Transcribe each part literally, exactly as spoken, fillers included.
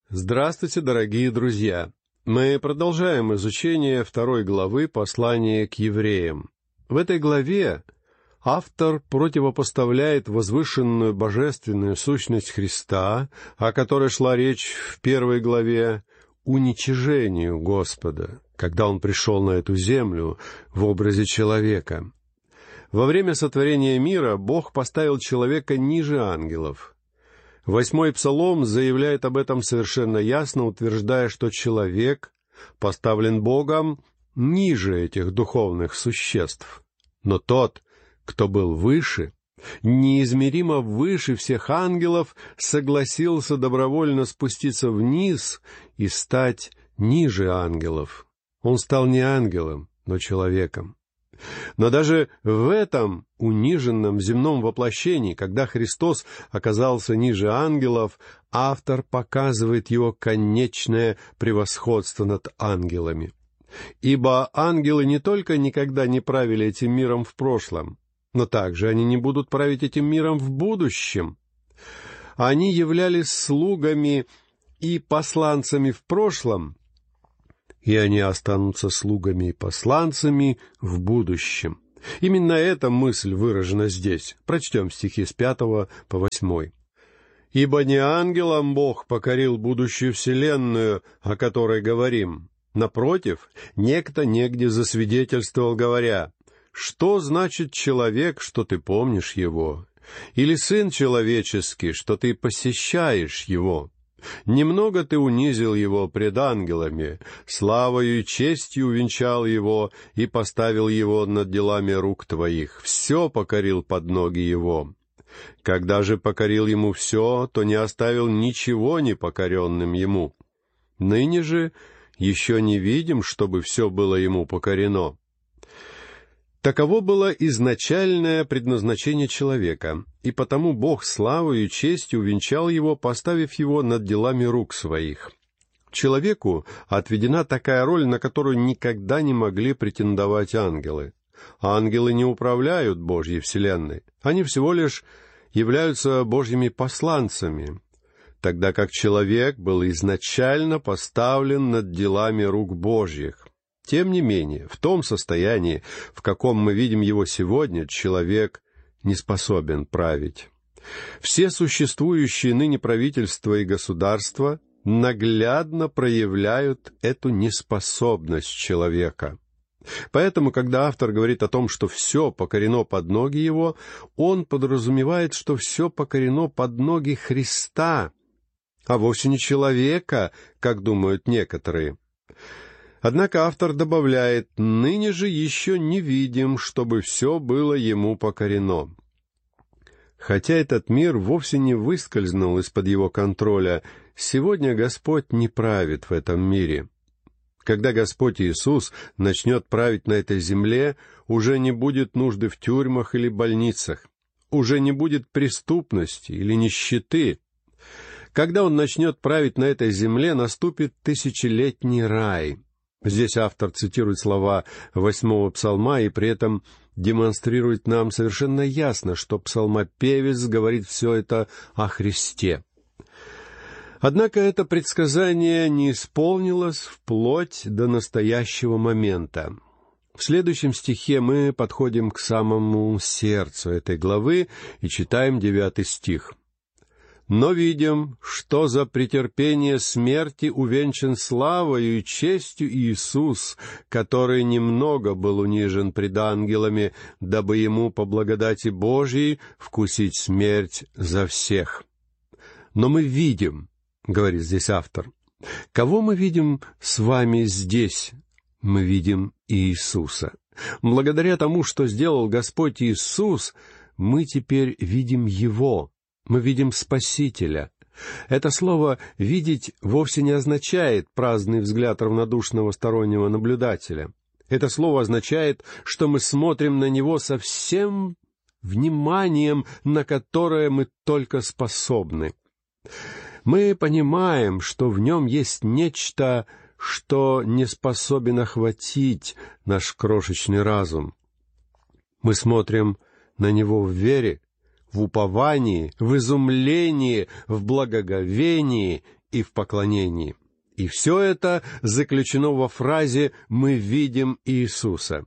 Здравствуйте, дорогие друзья! Мы продолжаем изучение второй главы послания к евреям. В этой главе автор противопоставляет возвышенную божественную сущность Христа, о которой шла речь в первой главе, уничижению Господа, когда Он пришел на эту землю в образе человека. Во время сотворения мира Бог поставил человека ниже ангелов. Восьмой псалом заявляет об этом совершенно ясно, утверждая, что человек поставлен Богом ниже этих духовных существ. Но тот, кто был выше, неизмеримо выше всех ангелов, согласился добровольно спуститься вниз и стать ниже ангелов. Он стал не ангелом, но человеком. Но даже в этом униженном земном воплощении, когда Христос оказался ниже ангелов, автор показывает его конечное превосходство над ангелами. Ибо ангелы не только никогда не правили этим миром в прошлом, но также они не будут править этим миром в будущем. Они являлись слугами и посланцами в прошлом, и они останутся слугами и посланцами в будущем. Именно эта мысль выражена здесь. Прочтем стихи с пятого по восьмой. «Ибо не ангелам Бог покорил будущую вселенную, о которой говорим. Напротив, некто негде засвидетельствовал, говоря: что значит человек, что ты помнишь его? Или сын человеческий, что ты посещаешь его? Немного ты унизил его пред ангелами, славою и честью увенчал его и поставил его над делами рук твоих, все покорил под ноги его. Когда же покорил ему все, то не оставил ничего непокоренным ему. Ныне же еще не видим, чтобы все было ему покорено». Таково было изначальное предназначение человека, и потому Бог славою и честью увенчал его, поставив его над делами рук своих. Человеку отведена такая роль, на которую никогда не могли претендовать ангелы. Ангелы не управляют Божьей вселенной, они всего лишь являются Божьими посланцами, тогда как человек был изначально поставлен над делами рук Божьих. Тем не менее, в том состоянии, в каком мы видим его сегодня, человек не способен править. Все существующие ныне правительства и государства наглядно проявляют эту неспособность человека. Поэтому, когда автор говорит о том, что все покорено под ноги его, он подразумевает, что все покорено под ноги Христа, а вовсе не человека, как думают некоторые. Однако автор добавляет: «Ныне же еще не видим, чтобы все было ему покорено». Хотя этот мир вовсе не выскользнул из-под его контроля, сегодня Господь не правит в этом мире. Когда Господь Иисус начнет править на этой земле, уже не будет нужды в тюрьмах или больницах, уже не будет преступности или нищеты. Когда Он начнет править на этой земле, наступит тысячелетний рай. Здесь автор цитирует слова восьмого псалма и при этом демонстрирует нам совершенно ясно, что псалмопевец говорит все это о Христе. Однако это предсказание не исполнилось вплоть до настоящего момента. В следующем стихе мы подходим к самому сердцу этой главы и читаем девятый стих. «Но видим, что за претерпение смерти увенчан славою и честью Иисус, который немного был унижен пред ангелами, дабы ему по благодати Божией вкусить смерть за всех». Но мы видим, говорит здесь автор. Кого мы видим с вами здесь? Мы видим Иисуса. Благодаря тому, что сделал Господь Иисус, мы теперь видим Его. Мы видим Спасителя. Это слово «видеть» вовсе не означает праздный взгляд равнодушного стороннего наблюдателя. Это слово означает, что мы смотрим на Него со всем вниманием, на которое мы только способны. Мы понимаем, что в Нем есть нечто, что не способен охватить наш крошечный разум. Мы смотрим на Него в вере, в уповании, в изумлении, в благоговении и в поклонении. И все это заключено во фразе «Мы видим Иисуса».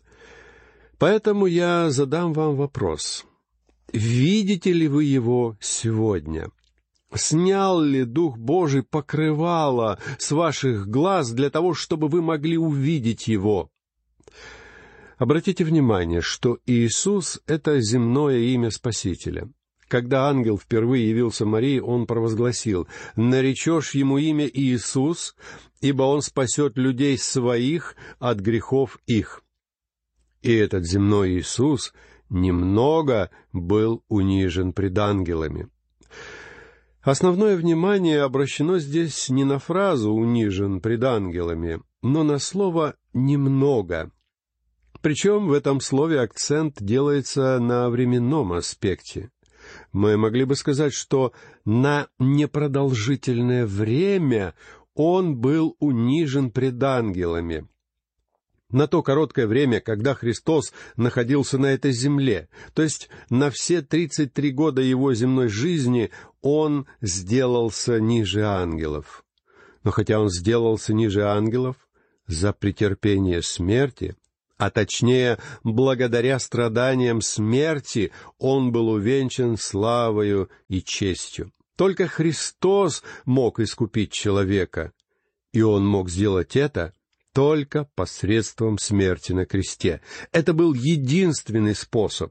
Поэтому я задам вам вопрос. Видите ли вы Его сегодня? Снял ли Дух Божий покрывало с ваших глаз для того, чтобы вы могли увидеть Его? Обратите внимание, что Иисус — это земное имя Спасителя. Когда ангел впервые явился Марии, он провозгласил: «Наречешь ему имя Иисус, ибо он спасет людей своих от грехов их». И этот земной Иисус немного был унижен пред ангелами. Основное внимание обращено здесь не на фразу «унижен пред ангелами», но на слово «немного». Причем в этом слове акцент делается на временном аспекте. Мы могли бы сказать, что на непродолжительное время он был унижен пред ангелами. На то короткое время, когда Христос находился на этой земле, то есть на все тридцать три года его земной жизни, он сделался ниже ангелов. Но хотя он сделался ниже ангелов, за претерпение смерти, а точнее, благодаря страданиям смерти, он был увенчан славою и честью. Только Христос мог искупить человека, и он мог сделать это только посредством смерти на кресте. Это был единственный способ.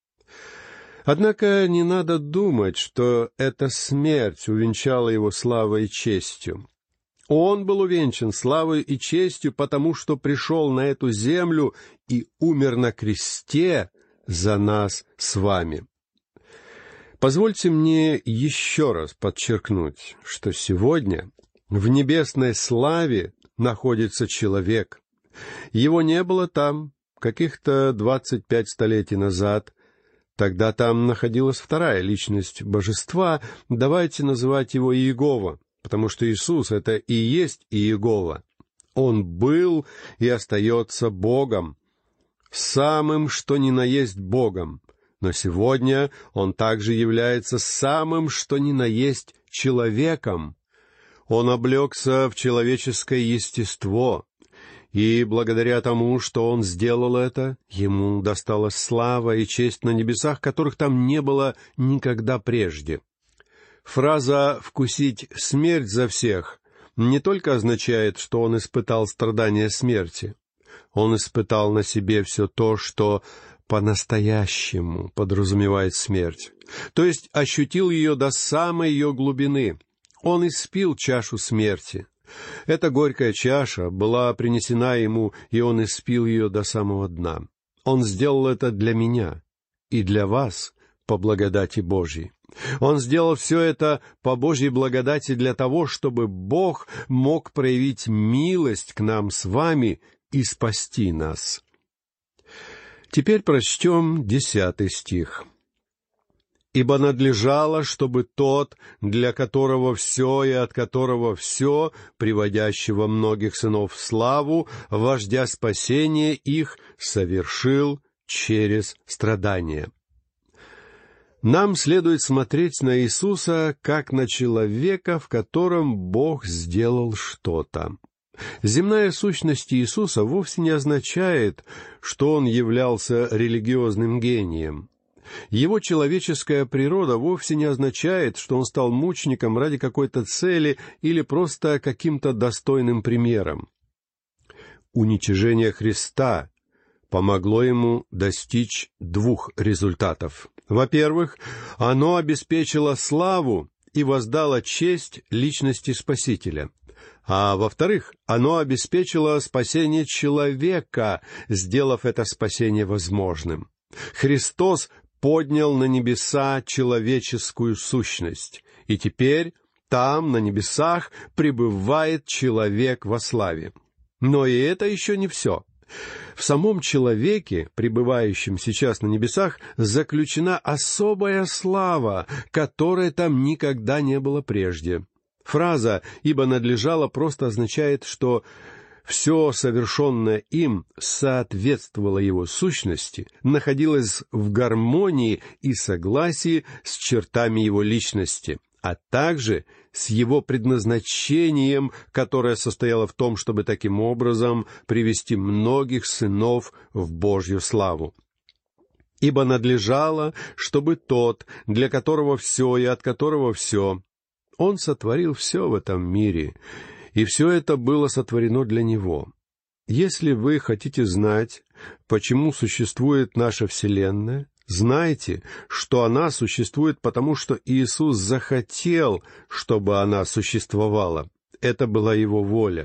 Однако не надо думать, что эта смерть увенчала его славой и честью. Он был увенчан славой и честью, потому что пришел на эту землю и умер на кресте за нас с вами. Позвольте мне еще раз подчеркнуть, что сегодня в небесной славе находится человек. Его не было там каких-то двадцать пять столетий назад. Тогда там находилась вторая личность божества, давайте называть его Иегова, потому что Иисус — это и есть Иегова. Он был и остается Богом, самым что ни на есть Богом, но сегодня Он также является самым что ни на есть человеком. Он облегся в человеческое естество, и благодаря тому, что Он сделал это, Ему досталась слава и честь на небесах, которых там не было никогда прежде. Фраза «вкусить смерть за всех» не только означает, что Он испытал страдания смерти. Он испытал на себе все то, что по-настоящему подразумевает смерть, то есть ощутил ее до самой ее глубины. Он испил чашу смерти. Эта горькая чаша была принесена Ему, и Он испил ее до самого дна. Он сделал это для меня и для вас по благодати Божьей. Он сделал все это по Божьей благодати для того, чтобы Бог мог проявить милость к нам с вами и спасти нас. Теперь прочтем десятый стих. «Ибо надлежало, чтобы тот, для которого все и от которого все, приводящего многих сынов в славу, вождя спасения их, совершил через страдания». Нам следует смотреть на Иисуса как на человека, в котором Бог сделал что-то. Земная сущность Иисуса вовсе не означает, что Он являлся религиозным гением. Его человеческая природа вовсе не означает, что Он стал мучеником ради какой-то цели или просто каким-то достойным примером. Уничижение Христа помогло Ему достичь двух результатов. Во-первых, оно обеспечило славу и воздало честь личности Спасителя. А во-вторых, оно обеспечило спасение человека, сделав это спасение возможным. Христос поднял на небеса человеческую сущность, и теперь там, на небесах, пребывает человек во славе. Но и это еще не все. В самом человеке, пребывающем сейчас на небесах, заключена особая слава, которой там никогда не было прежде. Фраза «ибо надлежало» просто означает, что все совершенное им соответствовало его сущности, находилось в гармонии и согласии с чертами его личности. а также с его предназначением, которое состояло в том, чтобы таким образом привести многих сынов в Божью славу. Ибо надлежало, чтобы тот, для которого все и от которого все, он сотворил все в этом мире, и все это было сотворено для него. Если вы хотите знать, почему существует наша Вселенная, знайте, что она существует потому, что Иисус захотел, чтобы она существовала. Это была Его воля.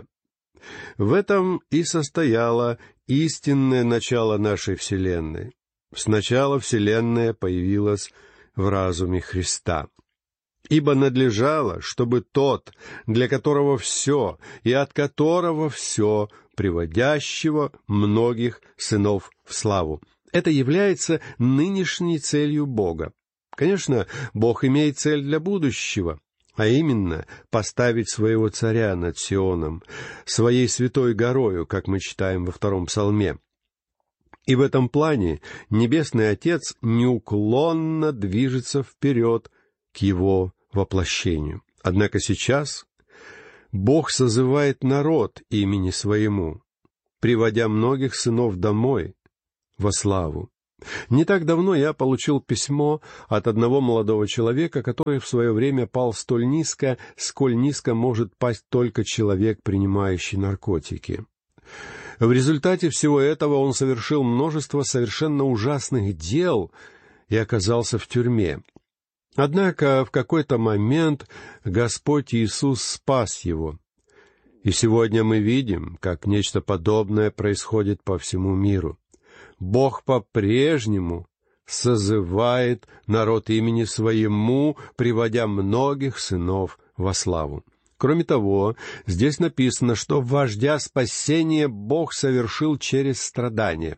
В этом и состояло истинное начало нашей Вселенной. Сначала Вселенная появилась в разуме Христа. Ибо надлежало, чтобы тот, для которого все и от которого все, приводящего многих сынов в славу. Это является нынешней целью Бога. Конечно, Бог имеет цель для будущего, а именно поставить своего царя над Сионом, своей святой горою, как мы читаем во втором псалме. И в этом плане Небесный Отец неуклонно движется вперед к Его воплощению. Однако сейчас Бог созывает народ имени Своему, приводя многих сынов домой во славу. Не так давно я получил письмо от одного молодого человека, который в свое время пал столь низко, сколь низко может пасть только человек, принимающий наркотики. В результате всего этого он совершил множество совершенно ужасных дел и оказался в тюрьме. Однако в какой-то момент Господь Иисус спас его. И сегодня мы видим, как нечто подобное происходит по всему миру. Бог по-прежнему созывает народ имени Своему, приводя многих сынов во славу. Кроме того, здесь написано, что вождя спасения Бог совершил через страдания.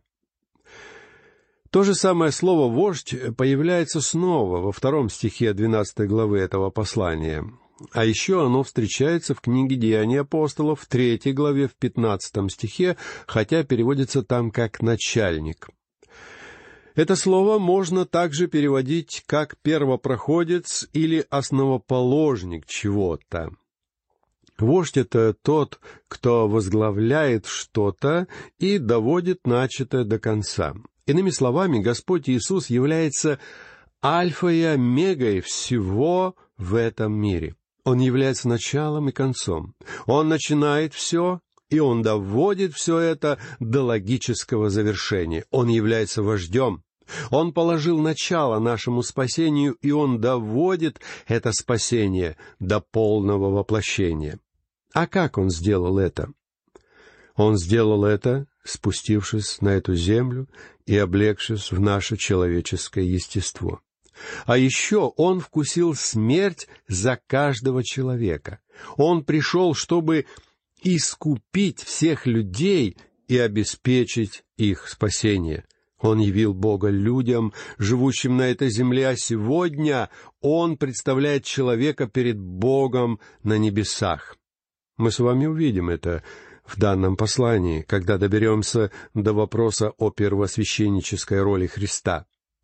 То же самое слово «вождь» появляется снова во втором стихе двенадцатой главы этого послания. А еще оно встречается в книге «Деяния апостолов» в третьей главе в пятнадцатом стихе, хотя переводится там как «начальник». Это слово можно также переводить как «первопроходец» или «основоположник чего-то». Вождь — это тот, кто возглавляет что-то и доводит начатое до конца. Иными словами, Господь Иисус является альфой и омегой всего в этом мире. Он является началом и концом. Он начинает все, и Он доводит все это до логического завершения. Он является вождем. Он положил начало нашему спасению, и Он доводит это спасение до полного воплощения. А как Он сделал это? Он сделал это, спустившись на эту землю и облегшись в наше человеческое естество. А еще Он вкусил смерть за каждого человека. Он пришел, чтобы искупить всех людей и обеспечить их спасение. Он явил Бога людям, живущим на этой земле, а сегодня Он представляет человека перед Богом на небесах. Мы с вами увидим это в данном послании, когда доберемся до вопроса о первосвященнической роли Христа.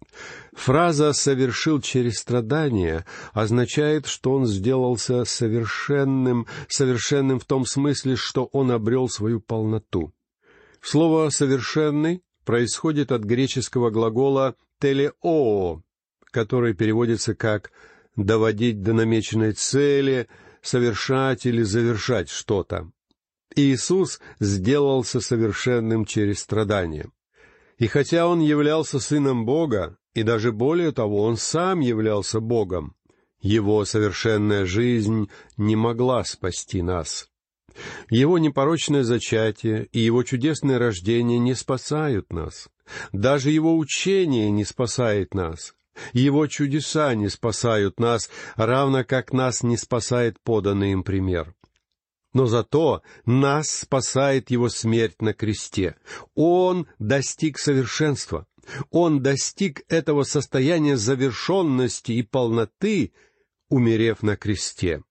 Фраза «совершил через страдания» означает, что Он сделался совершенным, совершенным в том смысле, что Он обрел свою полноту. Слово «совершенный» происходит от греческого глагола «телеоо», который переводится как «доводить до намеченной цели», «совершать» или «завершать что-то». Иисус сделался совершенным через страдания. И хотя Он являлся Сыном Бога, и даже более того, Он Сам являлся Богом, Его совершенная жизнь не могла спасти нас. Его непорочное зачатие и Его чудесное рождение не спасают нас. Даже Его учение не спасает нас. Его чудеса не спасают нас, равно как нас не спасает поданный им пример. Но зато нас спасает Его смерть на кресте. Он достиг совершенства. Он достиг этого состояния завершенности и полноты, умерев на кресте.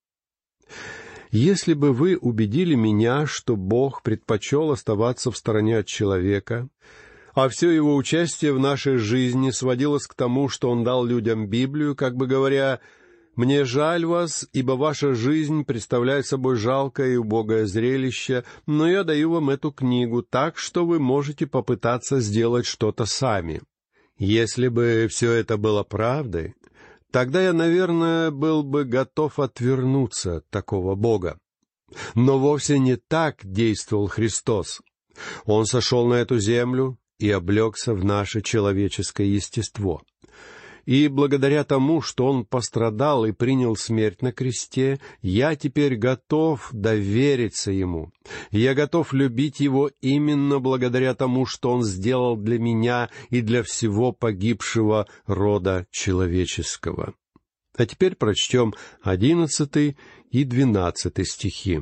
Если бы вы убедили меня, что Бог предпочел оставаться в стороне от человека, а все Его участие в нашей жизни сводилось к тому, что Он дал людям Библию, как бы говоря, Мне жаль вас, ибо ваша жизнь представляет собой жалкое и убогое зрелище, но я даю вам эту книгу так, что вы можете попытаться сделать что-то сами. Если бы все это было правдой, тогда я, наверное, был бы готов отвернуться от такого Бога. Но вовсе не так действовал Христос. Он сошел на эту землю и облегся в наше человеческое естество. И благодаря тому, что Он пострадал и принял смерть на кресте, я теперь готов довериться Ему. Я готов любить Его именно благодаря тому, что Он сделал для меня и для всего погибшего рода человеческого. А теперь прочтем одиннадцатый и двенадцатый стихи.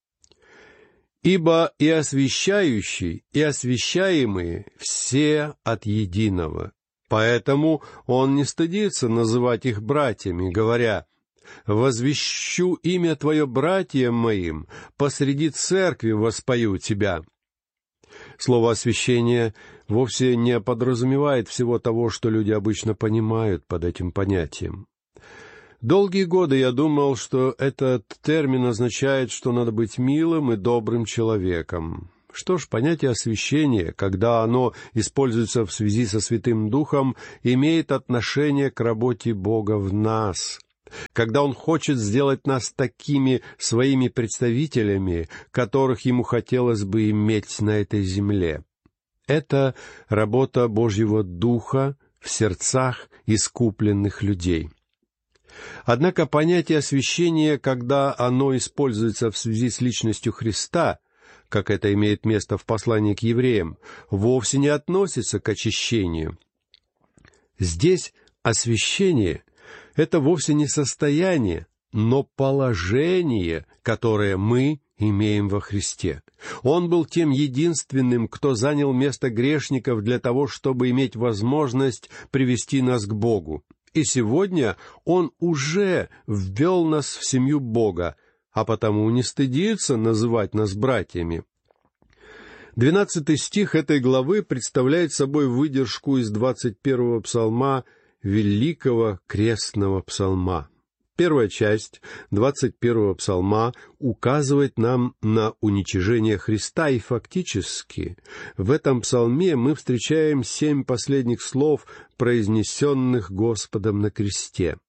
«Ибо и освящающий, и освящаемые все от единого. Поэтому он не стыдится называть их братьями, говоря: «Возвещу имя Твое братьям моим, посреди церкви воспою Тебя». Слово «освящение» вовсе не подразумевает всего того, что люди обычно понимают под этим понятием. Долгие годы я думал, что этот термин означает, что надо быть милым и добрым человеком. Что ж, понятие освящения, когда оно используется в связи со Святым Духом, имеет отношение к работе Бога в нас, когда Он хочет сделать нас такими своими представителями, которых Ему хотелось бы иметь на этой земле. Это работа Божьего Духа в сердцах искупленных людей. Однако понятие освящения, когда оно используется в связи с личностью Христа, как это имеет место в послании к евреям, вовсе не относится к очищению. Здесь освящение — это вовсе не состояние, но положение, которое мы имеем во Христе. Он был тем единственным, кто занял место грешников для того, чтобы иметь возможность привести нас к Богу. И сегодня Он уже ввел нас в семью Бога, а потому не стыдится называть нас братьями. Двенадцатый стих этой главы представляет собой выдержку из двадцать первого псалма, великого крестного псалма. Первая часть двадцать первого псалма указывает нам на уничижение Христа, и фактически в этом псалме мы встречаем семь последних слов, произнесенных Господом на кресте.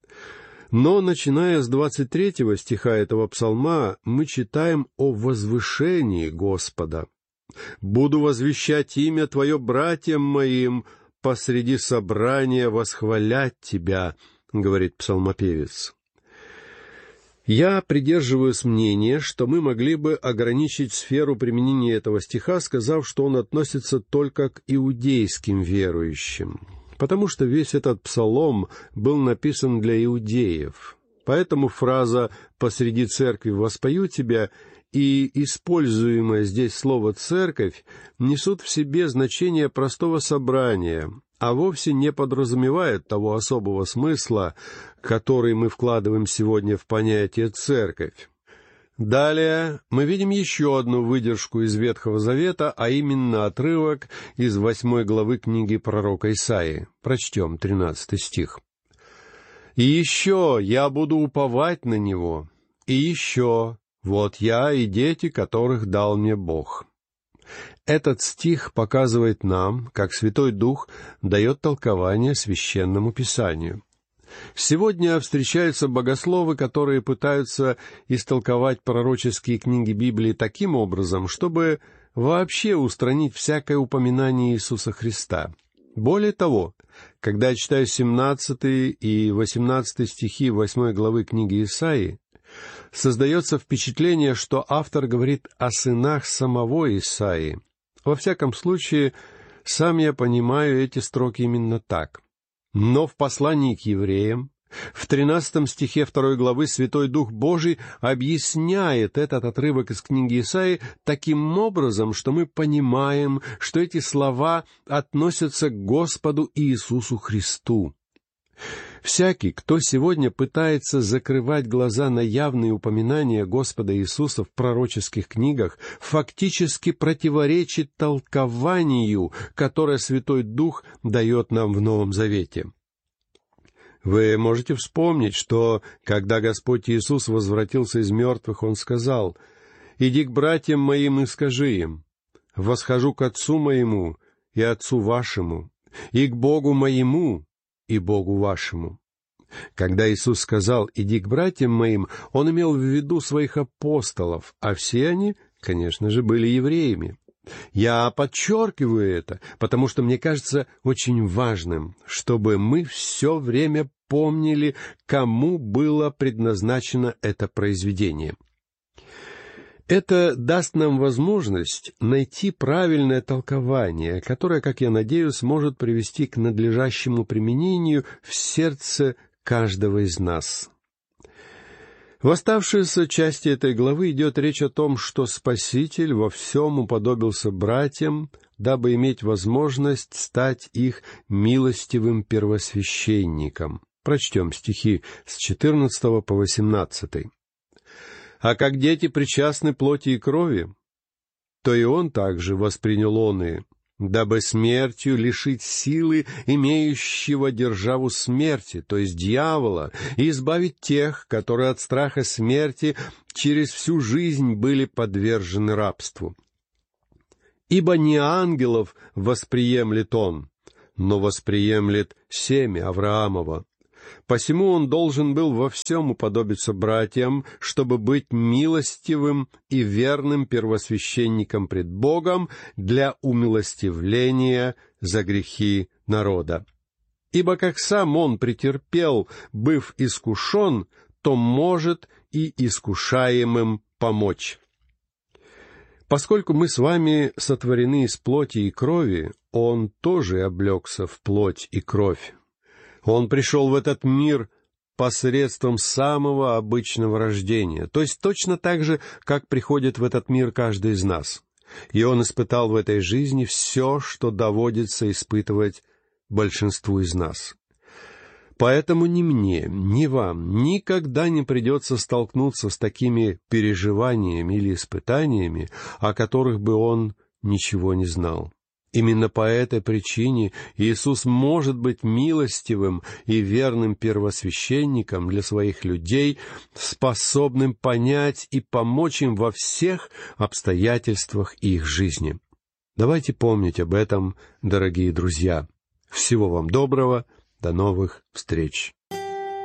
Но, начиная с двадцать третьего стиха этого псалма, мы читаем о возвышении Господа. «Буду возвещать имя Твое братьям моим, посреди собрания восхвалять Тебя», — говорит псалмопевец. Я придерживаюсь мнения, что мы могли бы ограничить сферу применения этого стиха, сказав, что он относится только к иудейским верующим, потому что весь этот псалом был написан для иудеев. Поэтому фраза «посреди церкви воспою Тебя» и используемое здесь слово «церковь» несут в себе значение простого собрания, а вовсе не подразумевают того особого смысла, который мы вкладываем сегодня в понятие «церковь». Далее мы видим еще одну выдержку из Ветхого Завета, а именно отрывок из восьмой главы книги пророка Исаии. Прочтем тринадцатый стих. «И еще я буду уповать на Него, и еще вот я и дети, которых дал мне Бог». Этот стих показывает нам, как Святой Дух дает толкование Священному Писанию. Сегодня встречаются богословы, которые пытаются истолковать пророческие книги Библии таким образом, чтобы вообще устранить всякое упоминание Иисуса Христа. Более того, когда я читаю семнадцатый и восемнадцатый стихи восьмой главы книги Исаии, создается впечатление, что автор говорит о сынах самого Исаии. Во всяком случае, сам я понимаю эти строки именно так. Но в послании к евреям, в тринадцатом стихе второй главы, Святой Дух Божий объясняет этот отрывок из книги Исаии таким образом, что мы понимаем, что эти слова относятся к Господу Иисусу Христу. Всякий, кто сегодня пытается закрывать глаза на явные упоминания Господа Иисуса в пророческих книгах, фактически противоречит толкованию, которое Святой Дух дает нам в Новом Завете. Вы можете вспомнить, что, когда Господь Иисус возвратился из мертвых, Он сказал: «Иди к братьям моим и скажи им: восхожу к Отцу моему и Отцу вашему, и к Богу моему и Богу вашему». Когда Иисус сказал «иди к братьям моим», Он имел в виду своих апостолов, а все они, конечно же, были евреями. Я подчеркиваю это, потому что мне кажется очень важным, чтобы мы все время помнили, кому было предназначено это произведение. Это даст нам возможность найти правильное толкование, которое, как я надеюсь, может привести к надлежащему применению в сердце каждого из нас. В оставшейся части этой главы идет речь о том, что Спаситель во всем уподобился братьям, дабы иметь возможность стать их милостивым первосвященником. Прочтем стихи с четырнадцатого по восемнадцатый. «А как дети причастны плоти и крови, то и он также воспринял оные, дабы смертью лишить силы имеющего державу смерти, то есть дьявола, и избавить тех, которые от страха смерти через всю жизнь были подвержены рабству. Ибо не ангелов восприемлет он, но восприемлет семя Авраамова. Посему он должен был во всем уподобиться братьям, чтобы быть милостивым и верным первосвященником пред Богом для умилостивления за грехи народа. Ибо как сам он претерпел, быв искушен, то может и искушаемым помочь». Поскольку мы с вами сотворены из плоти и крови, он тоже облегся в плоть и кровь. Он пришел в этот мир посредством самого обычного рождения, то есть точно так же, как приходит в этот мир каждый из нас. И он испытал в этой жизни все, что доводится испытывать большинству из нас. Поэтому ни мне, ни вам никогда не придется столкнуться с такими переживаниями или испытаниями, о которых бы он ничего не знал. Именно по этой причине Иисус может быть милостивым и верным первосвященником для своих людей, способным понять и помочь им во всех обстоятельствах их жизни. Давайте помнить об этом, дорогие друзья. Всего вам доброго, до новых встреч.